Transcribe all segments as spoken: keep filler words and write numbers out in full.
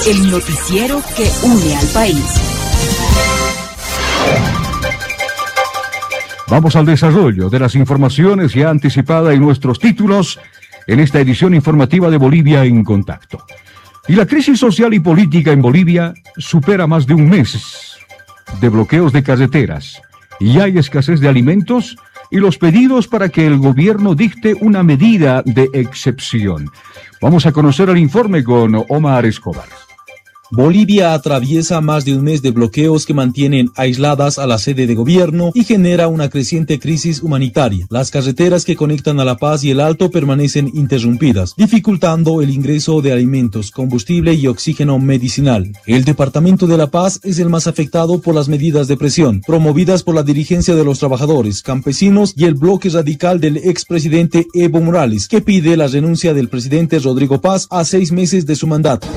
el noticiero que une al país. Vamos al desarrollo de las informaciones ya anticipadas en nuestros títulos en esta edición informativa de Bolivia en Contacto. Y la crisis social y política en Bolivia supera más de un mes de bloqueos de carreteras, y hay escasez de alimentos y los pedidos para que el gobierno dicte una medida de excepción. Vamos a conocer el informe con Omar Escobar. Bolivia atraviesa más de un mes de bloqueos que mantienen aisladas a la sede de gobierno y genera una creciente crisis humanitaria. Las carreteras que conectan a La Paz y el Alto permanecen interrumpidas, dificultando el ingreso de alimentos, combustible y oxígeno medicinal. El departamento de La Paz es el más afectado por las medidas de presión, promovidas por la dirigencia de los trabajadores, campesinos y el bloque radical del expresidente Evo Morales, que pide la renuncia del presidente Rodrigo Paz a seis meses de su mandato.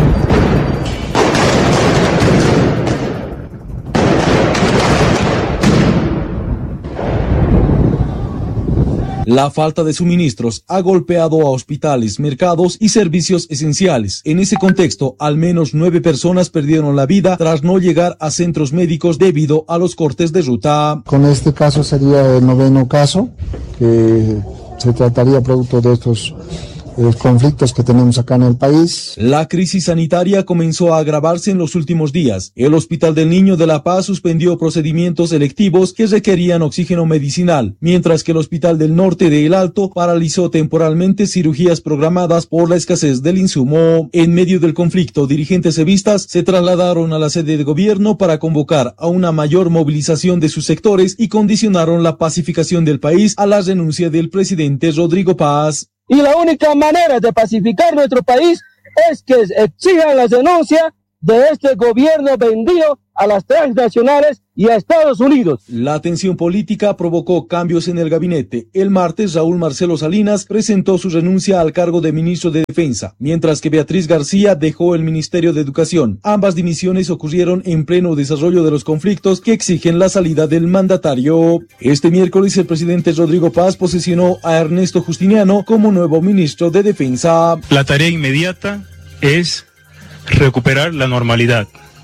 La falta de suministros ha golpeado a hospitales, mercados y servicios esenciales. En ese contexto, al menos nueve personas perdieron la vida tras no llegar a centros médicos debido a los cortes de ruta. Con este caso sería el noveno caso, que se trataría producto de estos los conflictos que tenemos acá en el país. La crisis sanitaria comenzó a agravarse en los últimos días. El Hospital del Niño de La Paz suspendió procedimientos electivos que requerían oxígeno medicinal, mientras que el Hospital del Norte de El Alto paralizó temporalmente cirugías programadas por la escasez del insumo. En medio del conflicto, dirigentes evistas se trasladaron a la sede de gobierno para convocar a una mayor movilización de sus sectores y condicionaron la pacificación del país a la renuncia del presidente Rodrigo Paz. Y la única manera de pacificar nuestro país es que exijan la denuncia de este gobierno vendido a las transnacionales y a Estados Unidos. La tensión política provocó cambios en el gabinete. El martes, Raúl Marcelo Salinas presentó su renuncia al cargo de ministro de Defensa, mientras que Beatriz García dejó el Ministerio de Educación. Ambas dimisiones ocurrieron en pleno desarrollo de los conflictos que exigen la salida del mandatario. Este miércoles, el presidente Rodrigo Paz posesionó a Ernesto Justiniano como nuevo ministro de Defensa. La tarea inmediata es recuperar la normalidad,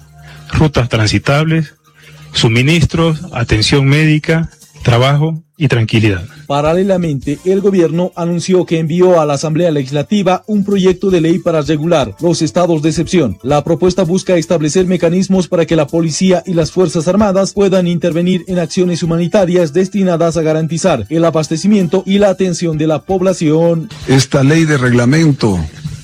rutas transitables, suministros, atención médica, trabajo y tranquilidad. Paralelamente, el gobierno anunció que envió a la Asamblea Legislativa un proyecto de ley para regular los estados de excepción. La propuesta busca establecer mecanismos para que la policía y las Fuerzas Armadas puedan intervenir en acciones humanitarias destinadas a garantizar el abastecimiento y la atención de la población. Esta ley de reglamento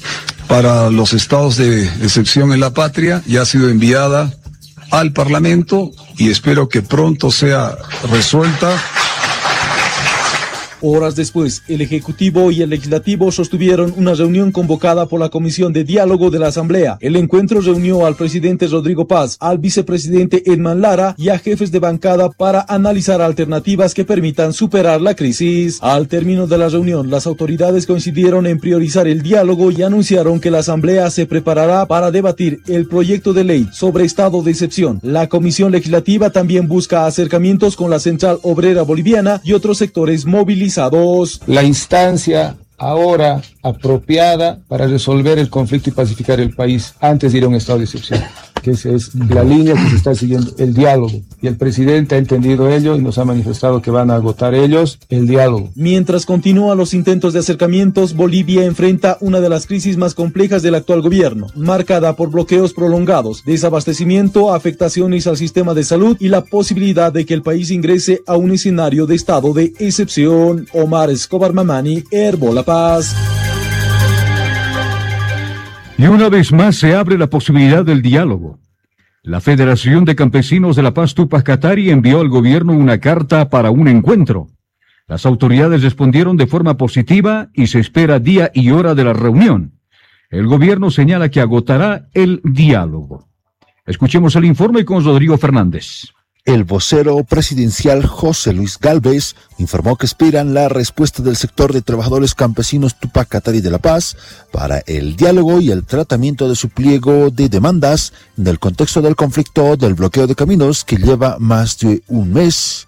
para los estados de excepción en la patria ya ha sido enviada al Parlamento y espero que pronto sea resuelta. Horas después, el Ejecutivo y el Legislativo sostuvieron una reunión convocada por la Comisión de Diálogo de la Asamblea. El encuentro reunió al presidente Rodrigo Paz, al vicepresidente Edman Lara y a jefes de bancada para analizar alternativas que permitan superar la crisis. Al término de la reunión, las autoridades coincidieron en priorizar el diálogo y anunciaron que la Asamblea se preparará para debatir el proyecto de ley sobre estado de excepción. La Comisión Legislativa también busca acercamientos con la Central Obrera Boliviana y otros sectores movilizados. La instancia ahora apropiada para resolver el conflicto y pacificar el país antes de ir a un estado de excepción, que esa es la línea que se está siguiendo, el diálogo. Y el presidente ha entendido ello y nos ha manifestado que van a agotar ellos el diálogo. Mientras continúan los intentos de acercamientos, Bolivia enfrenta una de las crisis más complejas del actual gobierno, marcada por bloqueos prolongados, desabastecimiento, afectaciones al sistema de salud y la posibilidad de que el país ingrese a un escenario de estado de excepción. Omar Escobar Mamani, Herbo La Paz. Y una vez más se abre la posibilidad del diálogo. La Federación de Campesinos de La Paz Tupac Katari envió al gobierno una carta para un encuentro. Las autoridades respondieron de forma positiva y se espera día y hora de la reunión. El gobierno señala que agotará el diálogo. Escuchemos el informe con Rodrigo Fernández. El vocero presidencial José Luis Gálvez informó que esperan la respuesta del sector de trabajadores campesinos Tupac Katari de La Paz para el diálogo y el tratamiento de su pliego de demandas en el contexto del conflicto del bloqueo de caminos que lleva más de un mes.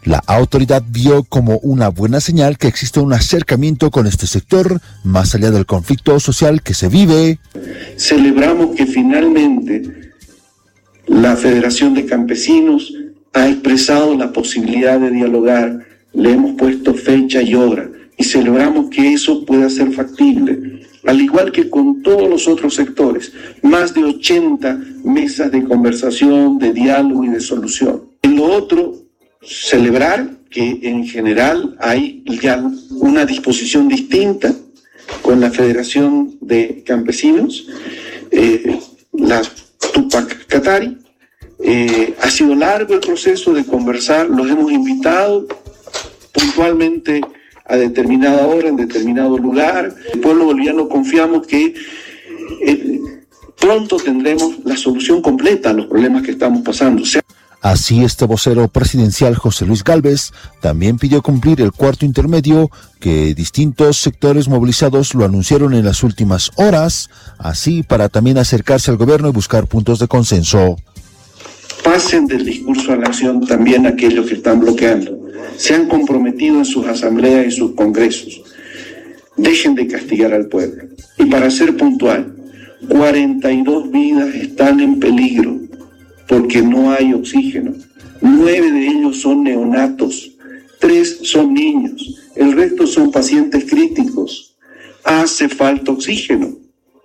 La autoridad vio como una buena señal que existe un acercamiento con este sector, más allá del conflicto social que se vive. Celebramos que finalmente la Federación de Campesinos ha expresado la posibilidad de dialogar, le hemos puesto fecha y hora y celebramos que eso pueda ser factible, al igual que con todos los otros sectores, más de ochenta mesas de conversación, de diálogo y de solución. En lo otro, celebrar que en general hay ya una disposición distinta con la Federación de Campesinos, eh, la Tupac Katari. Eh, ha sido largo el proceso de conversar, los hemos invitado puntualmente a determinada hora, en determinado lugar. El pueblo boliviano confiamos que eh, pronto tendremos la solución completa a los problemas que estamos pasando. O sea, Así, este vocero presidencial José Luis Gálvez también pidió cumplir el cuarto intermedio que distintos sectores movilizados lo anunciaron en las últimas horas, así para también acercarse al gobierno y buscar puntos de consenso. Pasen del discurso a la acción también aquellos que están bloqueando. Se han comprometido en sus asambleas y sus congresos. Dejen de castigar al pueblo. Y para ser puntual, cuarenta y dos vidas están en peligro porque no hay oxígeno. Nueve de ellos son neonatos, tres son niños, el resto son pacientes críticos. Hace falta oxígeno.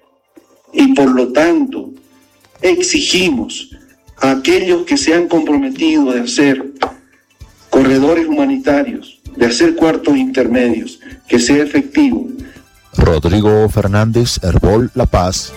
Y por lo tanto, exigimos a aquellos que se han comprometido de hacer corredores humanitarios, de hacer cuartos intermedios, que sea efectivo. Rodrigo Fernández, Herbol, La Paz.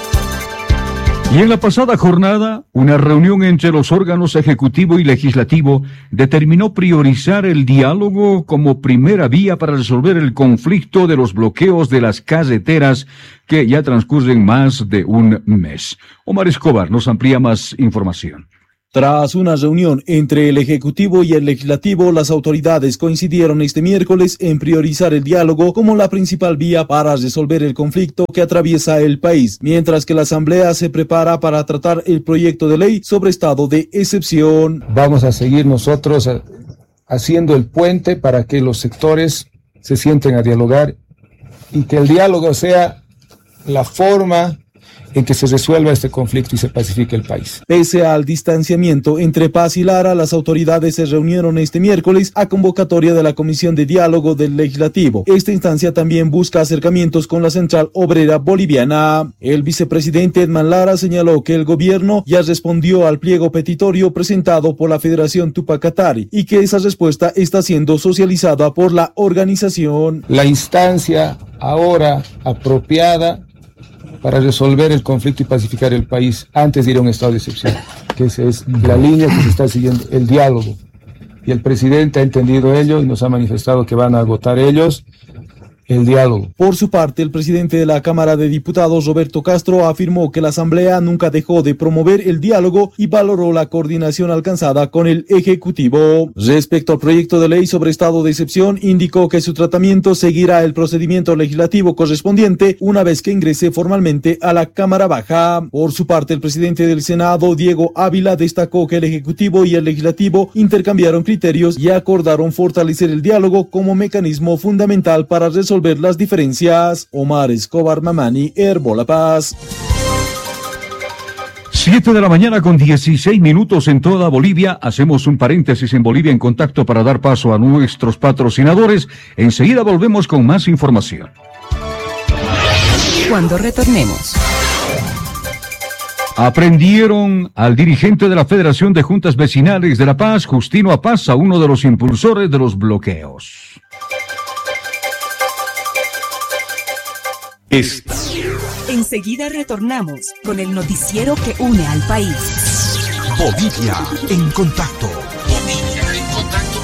Y en la pasada jornada, una reunión entre los órganos ejecutivo y legislativo determinó priorizar el diálogo como primera vía para resolver el conflicto de los bloqueos de las carreteras que ya transcurren más de un mes. Omar Escobar nos amplía más información. Tras una reunión entre el Ejecutivo y el Legislativo, las autoridades coincidieron este miércoles en priorizar el diálogo como la principal vía para resolver el conflicto que atraviesa el país, mientras que la Asamblea se prepara para tratar el proyecto de ley sobre estado de excepción. Vamos a seguir nosotros a, haciendo el puente para que los sectores se sienten a dialogar y que el diálogo sea la forma en que se resuelva este conflicto y se pacifique el país. Pese al distanciamiento entre Paz y Lara, las autoridades se reunieron este miércoles a convocatoria de la Comisión de Diálogo del Legislativo. Esta instancia también busca acercamientos con la Central Obrera Boliviana. El vicepresidente Edman Lara señaló que el gobierno ya respondió al pliego petitorio presentado por la Federación Tupac Katari y que esa respuesta está siendo socializada por la organización. La instancia ahora apropiada para resolver el conflicto y pacificar el país antes de ir a un estado de excepción, que esa es la línea que se está siguiendo, el diálogo. Y el presidente ha entendido ello y nos ha manifestado que van a agotar ellos el diálogo. Por su parte, el presidente de la Cámara de Diputados, Roberto Castro, afirmó que la Asamblea nunca dejó de promover el diálogo y valoró la coordinación alcanzada con el Ejecutivo. Respecto al proyecto de ley sobre estado de excepción, indicó que su tratamiento seguirá el procedimiento legislativo correspondiente una vez que ingrese formalmente a la Cámara Baja. Por su parte, el presidente del Senado, Diego Ávila, destacó que el Ejecutivo y el Legislativo intercambiaron criterios y acordaron fortalecer el diálogo como mecanismo fundamental para resolver las diferencias. Omar Escobar Mamani, Herbol, La Paz. Siete de la mañana con dieciséis minutos en toda Bolivia. Hacemos un paréntesis en Bolivia en Contacto para dar paso a nuestros patrocinadores. Enseguida volvemos con más información. Cuando retornemos. Aprendieron al dirigente de la Federación de Juntas Vecinales de La Paz, Justino Apaza, uno de los impulsores de los bloqueos. Esta. Enseguida retornamos con el noticiero que une al país. Bolivia en contacto. Bolivia en contacto.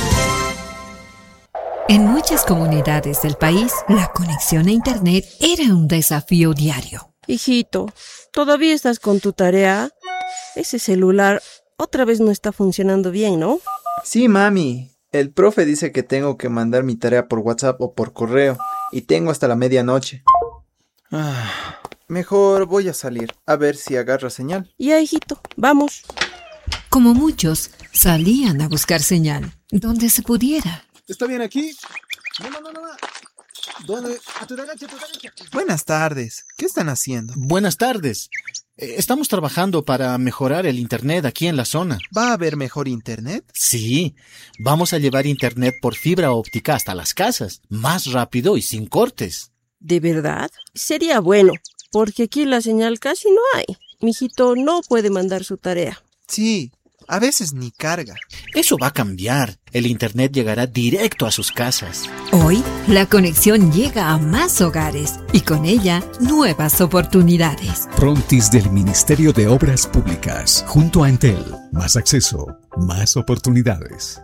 En muchas comunidades del país, la conexión a Internet era un desafío diario. Hijito, ¿todavía estás con tu tarea? Ese celular otra vez no está funcionando bien, ¿no? Sí, mami. El profe dice que tengo que mandar mi tarea por WhatsApp o por correo y tengo hasta la medianoche. Ah, mejor voy a salir a ver si agarra señal. Ya, hijito, vamos. Como muchos, salían a buscar señal. donde se pudiera. ¿Está bien aquí? No, no, no, no. ¿Dónde? A tu derecha, a tu derecha. Buenas tardes. ¿Qué están haciendo? Buenas tardes. Estamos trabajando para mejorar el internet aquí en la zona. ¿Va a haber mejor internet? Sí, vamos a llevar internet por fibra óptica hasta las casas, más rápido y sin cortes. ¿De verdad? Sería bueno, porque aquí la señal casi no hay. Mijito no puede mandar su tarea. Sí, a veces ni carga. Eso va a cambiar. El internet llegará directo a sus casas. Hoy, la conexión llega a más hogares y con ella, nuevas oportunidades. Frontis del Ministerio de Obras Públicas, junto a Entel. Más acceso, más oportunidades.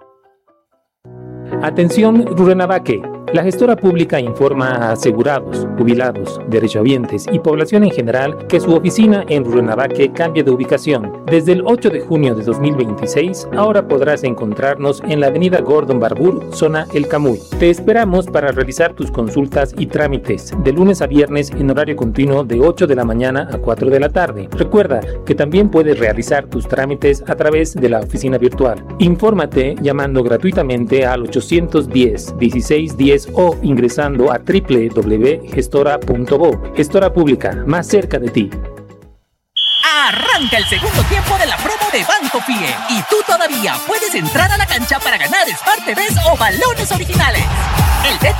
Atención, Rurrenabaque. La gestora pública informa a asegurados, jubilados, derechohabientes y población en general que su oficina en Rurrenabaque cambia de ubicación. Desde el ocho de junio de dos mil veintiséis, ahora podrás encontrarnos en la avenida Gordon Barbour, zona El Camuy. Te esperamos para realizar tus consultas y trámites de lunes a viernes en horario continuo de ocho de la mañana a cuatro de la tarde. Recuerda que también puedes realizar tus trámites a través de la oficina virtual. Infórmate llamando gratuitamente al ochocientos diez, dieciséis diez o ingresando a doble u doble u doble u punto gestora punto bo. Gestora Pública, más cerca de ti. Arranca el segundo tiempo de la promo de Banco Fie y tú todavía puedes entrar a la cancha para ganar Smart T Vs o balones originales. El